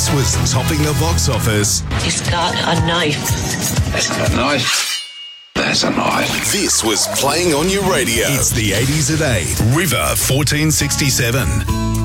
This was topping the box office. He's got a knife. That's got a knife. That's a knife. This was playing on your radio. It's the 80s at 8. River 1467.